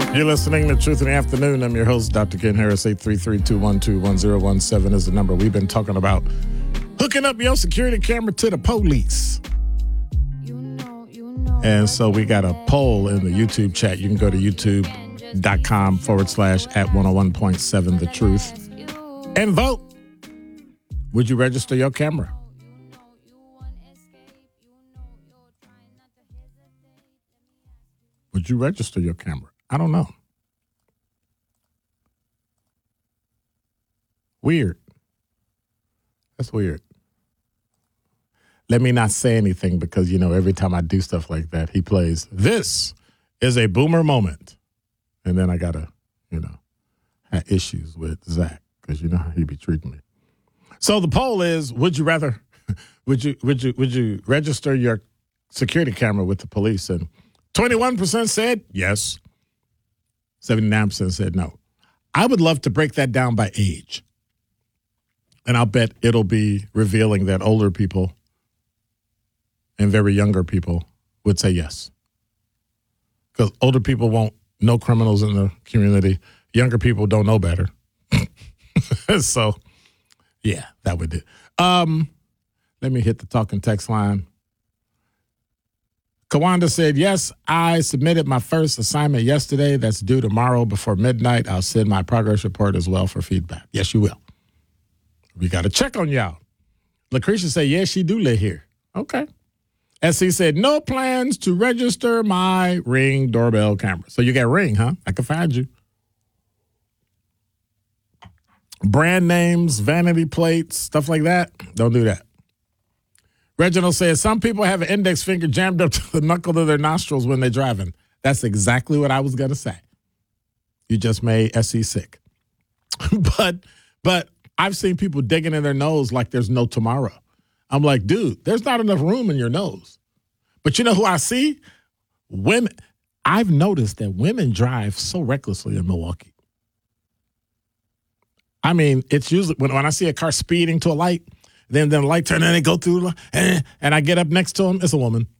You're listening to Truth in the Afternoon. I'm your host, Dr. Ken Harris. 833-212-1017 is the number. We've been talking about hooking up your security camera to the police. And so we got a poll in the YouTube chat. You can go to youtube.com/@101.7 The Truth and vote. Would you register your camera? Would you register your camera? I don't know. Weird. That's weird. Let me not say anything because, every time I do stuff like that, he plays, "This is a boomer moment." And then I got to, have issues with Zach because you know how he be treating me. So the poll is, would you register your security camera with the police? And 21% said yes. 79% said no. I would love to break that down by age. And I'll bet it'll be revealing that older people and very younger people would say yes. Because older people won't know criminals in the community. Younger people don't know better. So, yeah, that would do. Let me hit the talking text line. Kawanda said, yes, I submitted my first assignment yesterday. That's due tomorrow before midnight. I'll send my progress report as well for feedback. Yes, you will. We got to check on y'all. Lucretia said, yes, she do live here. Okay. SC said, no plans to register my Ring doorbell camera. So you got Ring, huh? I can find you. Brand names, vanity plates, stuff like that. Don't do that. Reginald says, some people have an index finger jammed up to the knuckle of their nostrils when they're driving. That's exactly what I was going to say. You just made SC sick. But I've seen people digging in their nose like there's no tomorrow. I'm like, dude, there's not enough room in your nose. But you know who I see? Women. I've noticed that women drive so recklessly in Milwaukee. I mean, it's usually when I see a car speeding to a light, then the light turn and they go through, and I get up next to them, it's a woman.